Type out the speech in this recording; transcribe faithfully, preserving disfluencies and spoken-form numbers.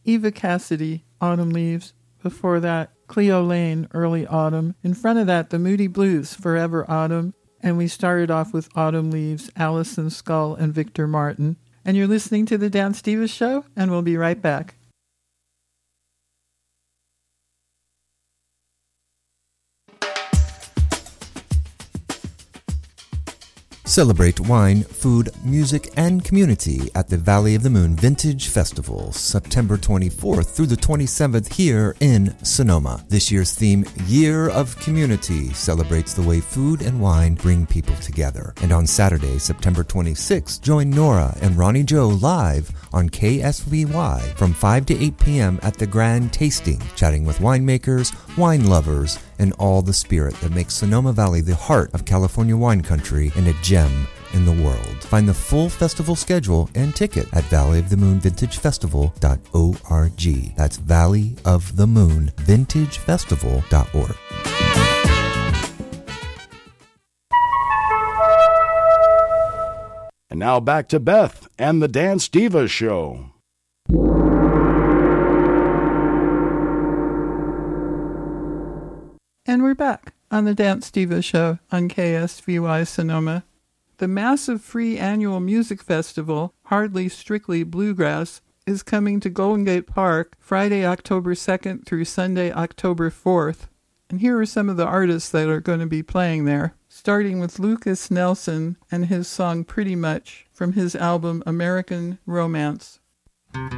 Eva Cassidy, Autumn Leaves. Before that, Cleo Lane, Early Autumn. In front of that, the Moody Blues, Forever Autumn. And we started off with Autumn Leaves, Allison Skull, and Victor Martin. And you're listening to The Dance Divas Show, and we'll be right back. Celebrate wine, food, music, and community at the Valley of the Moon Vintage Festival, September twenty-fourth through the twenty-seventh here in Sonoma. This year's theme, Year of Community, celebrates the way food and wine bring people together. And on Saturday, September twenty-sixth, join Nora and Ronnie Joe live on K S V Y from five to eight p.m. at the Grand Tasting, chatting with winemakers, wine lovers, and all the spirit that makes Sonoma Valley the heart of California wine country and a gem in the world. Find the full festival schedule and ticket at valley of the moon vintage festival dot org. That's valley of the moon vintage festival dot org. And now back to Beth and the Dance Divas Show. And we're back on the Dance Diva Show on K S V Y Sonoma. The massive free annual music festival, Hardly Strictly Bluegrass, is coming to Golden Gate Park Friday, October second through Sunday, October fourth. And here are some of the artists that are going to be playing there, starting with Lucas Nelson and his song Pretty Much from his album American Romance.